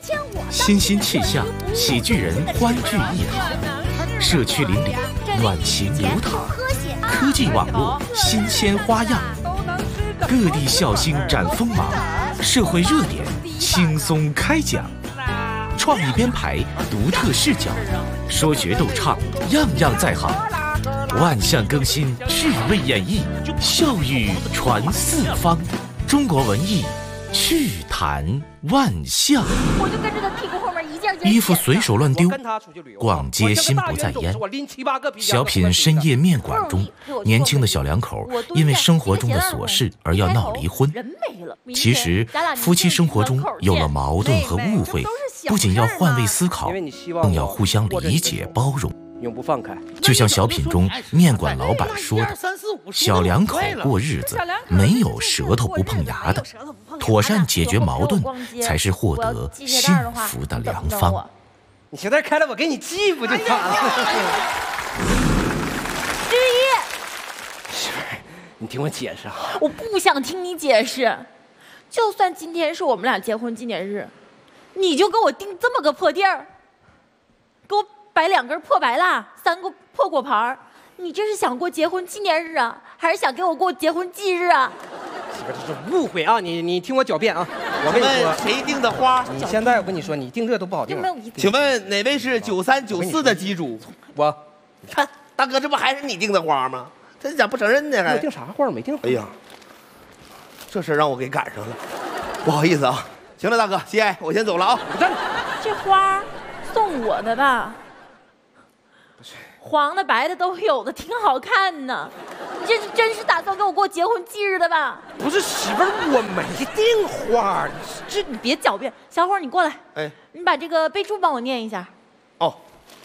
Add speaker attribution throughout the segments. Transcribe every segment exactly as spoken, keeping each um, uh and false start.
Speaker 1: 新新气象，喜剧人欢聚一堂，社区邻里暖情流淌，科技网络新鲜花样，各地笑星展锋芒，社会热点轻松开讲，创意编排，独特视角，说学逗唱，样样在行。万象更新，趣味演绎，笑语传四方。中国文艺趣谈万象。
Speaker 2: 我就跟着他屁股后面一件件
Speaker 1: 衣服随手乱丢，逛街心不在焉。小品深夜面馆中，年轻的小两口因为生活中的琐事而要闹离婚。其实夫妻生活中有了矛盾和误会，不仅要换位思考，更要互相理解包容。
Speaker 3: 永不放开。
Speaker 1: 就像小品中面馆老板说的，小两口过日子没有舌头不碰牙的，妥善解决矛盾才是获得幸福的良方。
Speaker 3: 你现在开了，我给你寄不就完了？
Speaker 2: 之一，
Speaker 3: 媳妇儿，你听我解释啊！
Speaker 2: 我不想听你解释。就算今天是我们俩结婚纪念日，你就给我订这么个破地儿，给我摆两根破白蜡，三个破果盘，你这是想过结婚纪念日啊，还是想给我过结婚忌日啊？
Speaker 3: 媳妇儿，这是误会啊！你你听我狡辩啊！我跟你说，
Speaker 4: 谁订的花？
Speaker 3: 你现在我跟你说，你订这都不好订。
Speaker 4: 请问哪位是九三九四的机主？
Speaker 3: 我。
Speaker 4: 你看，大哥，这不还是你订的花吗？这咋不承认呢？还
Speaker 3: 我订啥花？没订。
Speaker 4: 哎呀，这事让我给赶上了，不好意思啊。行了，大哥，节哀，我先走了啊。
Speaker 3: 站着。
Speaker 2: 这花送我的吧？黄的白的都有的，挺好看呢。你这是真是打算给我过结婚忌日的吧？
Speaker 3: 不是媳妇儿，我没订花。
Speaker 2: 这你别狡辩，小伙儿你过来，
Speaker 4: 哎，
Speaker 2: 你把这个备注帮我念一下。
Speaker 4: 哦，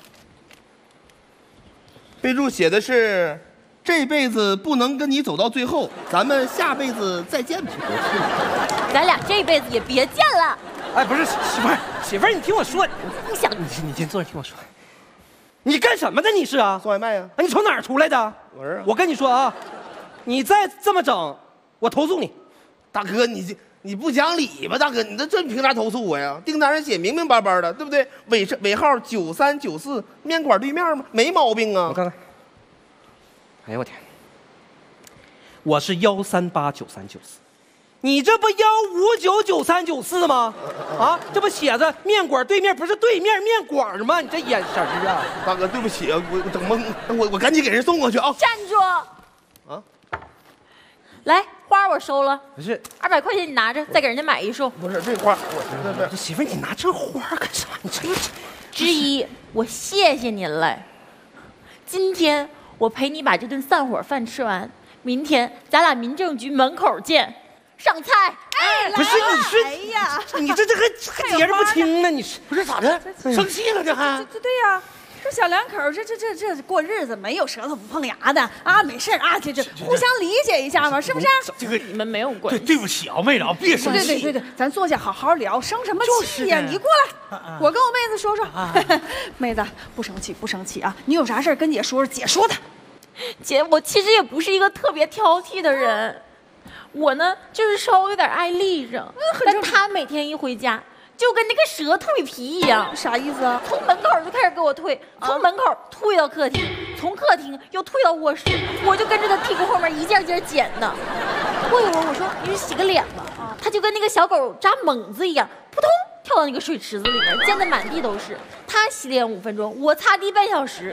Speaker 4: 备注写的是这辈子不能跟你走到最后，咱们下辈子再见吧。
Speaker 2: 咱俩这辈子也别见了。
Speaker 3: 哎，不是媳妇儿，媳妇儿你听我说，
Speaker 2: 不想
Speaker 3: 你你先坐着听我说。你干什么的你是啊？
Speaker 4: 送外卖呀、
Speaker 3: 啊！你从哪儿出来的？
Speaker 4: 我是、啊。
Speaker 3: 我跟你说啊，你再这么整，我投诉你。
Speaker 4: 大哥，你这你不讲理吧？大哥，你这这凭啥投诉我呀？订单上写明明白白的，对不对？尾尾号九三九四，面馆对面吗？没毛病啊。
Speaker 3: 我看看。哎呦我天！我是幺三八九三九四。你这不幺五九九三九四吗？啊，这不写着面馆对面，不是对面面馆吗？你这眼神啊！
Speaker 4: 大哥，对不起啊，我我整懵，我我赶紧给人送过去啊！
Speaker 2: 站住！啊，来，花我收了，
Speaker 3: 不是
Speaker 2: 二百块钱你拿着，再给人家买一束。
Speaker 4: 不是这花，我这
Speaker 3: 这媳妇你拿这花干啥？你这
Speaker 2: 之一，我谢谢您了。今天我陪你把这顿散伙饭吃完，明天咱俩民政局门口见。上菜，
Speaker 3: 哎，不是你是，哎呀，你这这还还解释不清呢？你是
Speaker 4: 不是咋的？生气了这还？
Speaker 5: 这对呀，这小两口这这这这过日子没有舌头不碰牙的啊，没事啊，这这互相理解一下嘛，是不是？
Speaker 2: 这个你们没有关系。
Speaker 6: 对不起啊，妹子啊，别生气。
Speaker 5: 对对对对，咱坐下好好聊，生什么气呀？你过来，我跟我妹子说说。妹子，不生气不生气啊，你有啥事跟姐说说，姐说的。
Speaker 2: 姐，我其实也不是一个特别挑剔的人。我呢，就是稍微有点爱立着，但他每天一回家，就跟那个蛇蜕皮一样。
Speaker 5: 啥意思啊？
Speaker 2: 从门口就开始给我退，从门口退到客厅，从客厅又退到卧室，我就跟着他屁股后面一件件捡呢。过一会儿我说你去洗个脸吧，他就跟那个小狗扎猛子一样，扑通跳到那个水池子里面，溅得满地都是。他洗脸五分钟，我擦地半小时。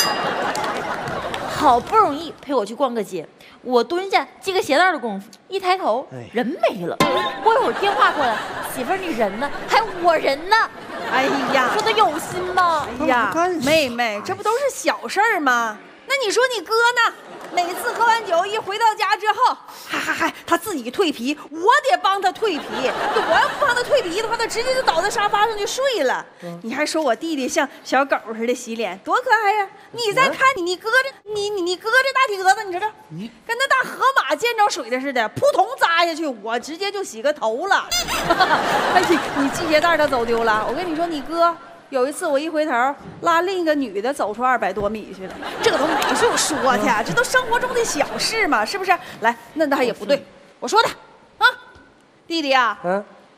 Speaker 2: 好不容易陪我去逛个街，我蹲下系个鞋带的功夫，一抬头，哎、人没了。过一会儿电话过来，媳妇儿你人呢？还我人呢？
Speaker 5: 哎呀，
Speaker 2: 说他有心吗？
Speaker 5: 哎呀，妹妹，这不都是小事儿吗？那你说你哥呢？每次喝完酒一回到家之后，嗨嗨嗨，他自己蜕皮，我得帮他蜕皮。我要不帮他蜕皮的话，他直接就倒在沙发上就睡了。嗯、你还说我弟弟像小狗似的洗脸，多可爱呀！你再看你，你哥这，你你你哥这大体格子，你知道，跟那大河马见着水的似的，扑通扎下去，我直接就洗个头了。哎，你系鞋带他走丢了，我跟你说，你哥。有一次我一回头，拉另一个女的走出二百多米去了，这都没处说去，这都生活中的小事嘛，是不是？来，那他也不对，我说他啊，弟弟啊，嗯，这就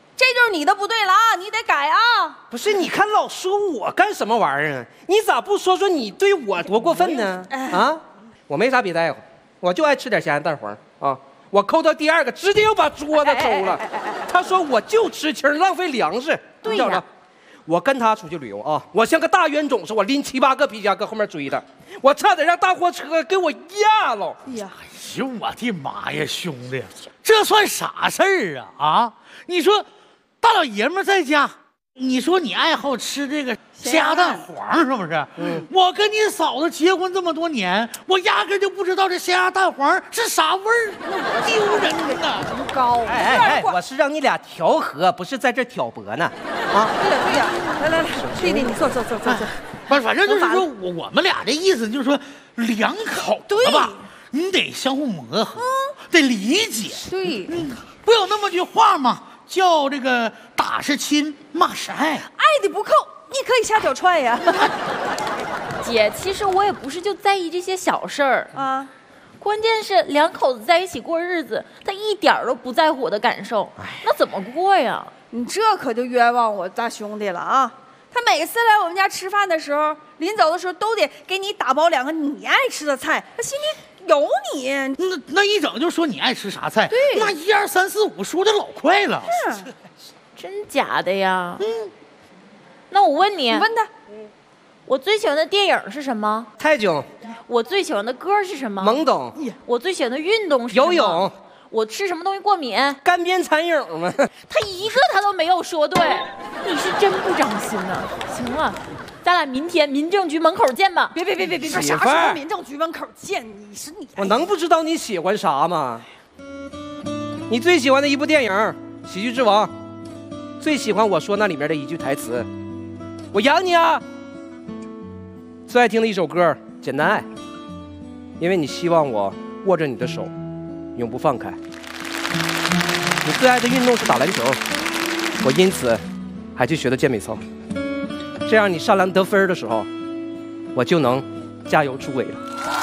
Speaker 5: 就是你的不对了啊，你得改啊！
Speaker 3: 不是，你看老说我干什么玩意儿啊？你咋不说说你对我多过分呢？啊，我没啥别在乎，我就爱吃点咸蛋黄啊。我抠到第二个，直接又把桌子抽了。他说我就吃青，浪费粮食。
Speaker 2: 对呀。
Speaker 3: 我跟他出去旅游啊，我像个大冤种似的，我拎七八个皮夹搁后面追他，我差点让大货车给我压了。
Speaker 6: 哎呀，哎呦我的妈呀，兄弟，这算啥事儿啊？啊，你说大老爷们在家，你说你爱好吃这个虾蛋黄是不是？嗯，我跟你嫂子结婚这么多年，我压根就不知道这虾蛋黄是啥味儿，丢人呐！
Speaker 5: 高，
Speaker 3: 哎哎哎，我是让你俩调和，不是在这挑拨呢。啊，
Speaker 5: 对呀对呀，来来来，弟弟你坐坐坐坐坐。
Speaker 6: 反反正就是说我我们俩这意思就是说，两口子吧，你得相互磨合，得理解。
Speaker 5: 对，
Speaker 6: 不有那么句话吗？叫这个打是亲，骂是爱，
Speaker 5: 爱的不够，你可以下脚踹呀。
Speaker 2: 姐，其实我也不是就在意这些小事儿
Speaker 5: 啊，
Speaker 2: 关键是两口子在一起过日子，他一点都不在乎我的感受，那怎么过呀？
Speaker 5: 你这可就冤枉我大兄弟了啊！他每次来我们家吃饭的时候，临走的时候都得给你打包两个你爱吃的菜，他心里有你。
Speaker 6: 那那一整就说你爱吃啥菜，
Speaker 5: 对，
Speaker 6: 那一二三四五说的老快了。
Speaker 5: 是，
Speaker 2: 真假的呀？嗯。那我问你，
Speaker 5: 你问他，
Speaker 2: 我最喜欢的电影是什么？
Speaker 3: 泰囧。
Speaker 2: 我最喜欢的歌是什么？
Speaker 3: 懵懂。
Speaker 2: 我最喜欢的运动是什么？
Speaker 3: 游泳。
Speaker 2: 我吃什么东西过敏？
Speaker 3: 干煸蚕蛹吗？
Speaker 2: 他一个他都没有说对，你是真不长心呐！行了，咱俩明天民政局门口见吧。
Speaker 5: 别别别别别，啥时候民政局门口见？你是你，
Speaker 3: 我能不知道你喜欢啥吗？你最喜欢的一部电影《喜剧之王》，最喜欢我说那里面的一句台词：“我养你啊。”最爱听的一首歌《简单爱》，因为你希望我握着你的手。永不放开。你最爱的运动是打篮球，我因此还去学的健美操。这样你上篮得分的时候，我就能加油助威了。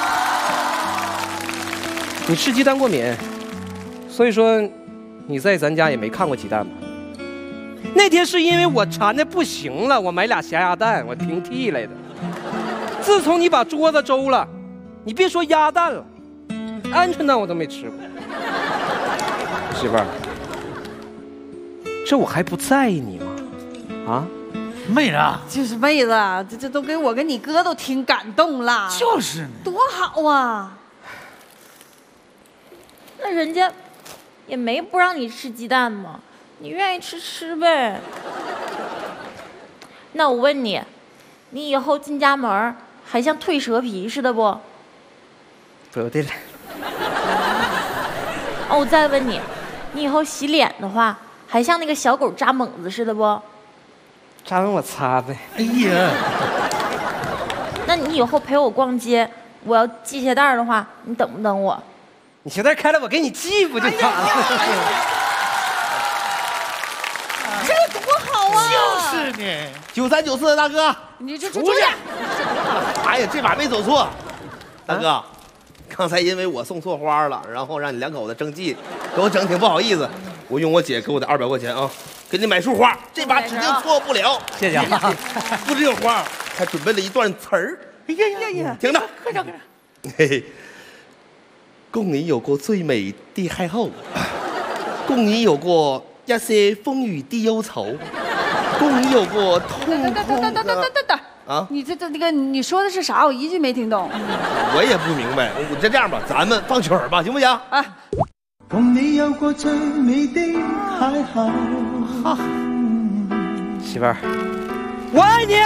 Speaker 3: 你吃鸡蛋过敏，所以说你在咱家也没看过鸡蛋吧？那天是因为我馋的不行了，我买俩咸鸭蛋，我平替来的。自从你把桌子周了，你别说鸭蛋了。鹌鹑蛋我都没吃过，媳妇儿，这我还不在意你吗？啊，
Speaker 6: 妹子，
Speaker 5: 就是妹子，这这都给我跟你哥都挺感动了，
Speaker 6: 就是
Speaker 5: 多好啊！
Speaker 2: 那人家也没不让你吃鸡蛋嘛，你愿意吃吃呗。那我问你，你以后进家门还像蜕蛇皮似的不？
Speaker 3: 不对了。
Speaker 2: 哦，我再问你，你以后洗脸的话，还像那个小狗扎猛子似的不？
Speaker 3: 扎完我擦呗。
Speaker 6: 哎呀，
Speaker 2: 那你以后陪我逛街，我要系鞋带的话，你等不等我？
Speaker 3: 你鞋带开了，我给你系不就完了？
Speaker 5: 这多好啊！
Speaker 6: 就是呢，
Speaker 4: 九三九四的大哥，
Speaker 5: 你这出
Speaker 4: 去！哎呀，这把没走错，大哥。啊刚才因为我送错花了，然后让你两口子生气，给我整挺不好意思。我用我姐给我的二百块钱啊，给你买束花，这把指定错不了。
Speaker 3: 谢谢啊！
Speaker 4: 不只有花，还准备了一段词儿。
Speaker 6: 哎呀呀呀！
Speaker 4: 听着，
Speaker 6: 快点快点！
Speaker 4: 嘿嘿，共你有過最美的邂逅，共你有過一些風雨的憂愁，共你有過痛
Speaker 5: 等等等等等等等等啊！你这这那个你說的是啥？我一句沒聽懂。
Speaker 4: 我也不明白。我就這樣吧，咱們放曲兒吧，行不行？啊。共你有過最美的邂逅。好，
Speaker 3: 媳婦兒，我愛你。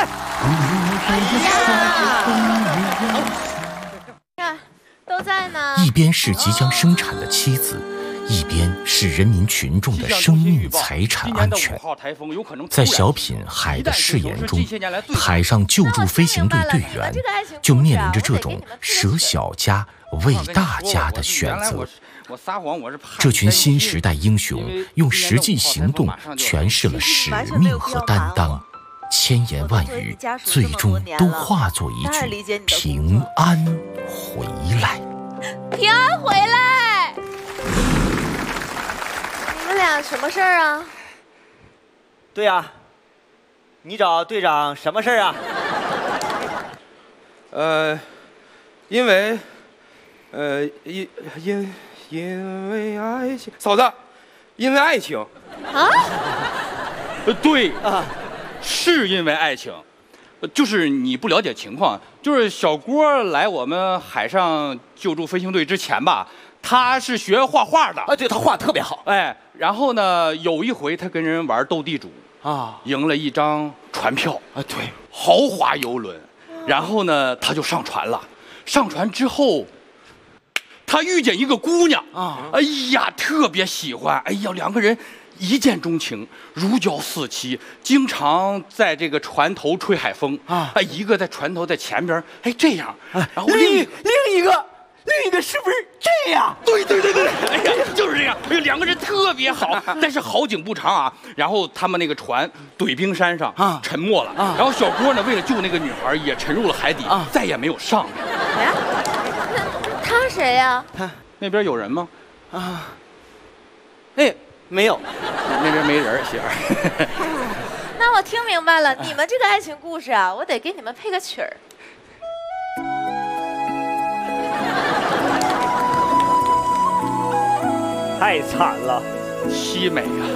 Speaker 2: 看，都在呢。
Speaker 1: 一边是即将生产的妻子，一边是人民群众的生命财产安全。在小品《海的誓言》中，海上救助飞行队队员就面临着这种舍小家为大家的选择。这群新时代英雄用实际行动诠释了使命和担当，千言万语最终都化作一句平安回来。
Speaker 2: 平安回来！
Speaker 7: 你们俩什么事儿啊？ 对呀、啊，你找队长什么事儿啊？
Speaker 4: 呃，因为，呃，因因因为爱情，嫂子，因为爱情。
Speaker 2: 啊？
Speaker 8: 呃，对啊，是因为爱情，就是你不了解情况，就是小郭来我们海上救助飞行队之前吧，他是学画画的。
Speaker 7: 啊，对，他画特别好。
Speaker 8: 哎，然后呢，有一回他跟人玩斗地主啊，赢了一张船票
Speaker 7: 啊，对，
Speaker 8: 豪华游轮。然后呢，他就上船了。上船之后，他遇见一个姑娘啊，哎呀，特别喜欢。哎呀，两个人一见钟情，如胶似漆，经常在这个船头吹海风啊。哎，一个在船头在前边，哎这样，然后另
Speaker 7: 另一个另一个是不是这样？
Speaker 8: 对对对对，哎呀，就是这样。哎呀，两个人特别好，但是好景不长啊。然后他们那个船怼冰山上啊，沉没了。啊，然后小郭呢，为了救那个女孩，也沉入了海底，啊，再也没有上来。
Speaker 2: 哎，那他谁呀？
Speaker 8: 他那边有人吗？
Speaker 7: 啊，哎，没有，
Speaker 8: 那边没人，媳妇儿。
Speaker 2: 那我听明白了，你们这个爱情故事啊，我得给你们配个曲儿。
Speaker 7: 太惨了，
Speaker 8: 凄美啊！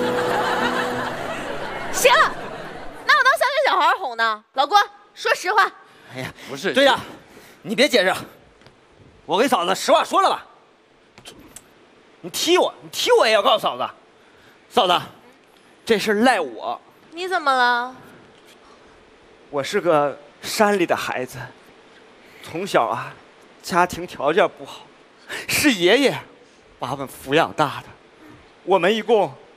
Speaker 2: 行，那我当小给小孩哄呢。老郭，说实话。
Speaker 7: 哎呀，
Speaker 8: 不是，
Speaker 7: 队长，你别解释，我跟嫂子实话说了吧。你踢我，你踢我也要告诉嫂子。嫂子，这事赖我。
Speaker 2: 你怎么了？
Speaker 7: 我是个山里的孩子，从小啊，家庭条件不好，是爷爷把我们抚养大的。我们一共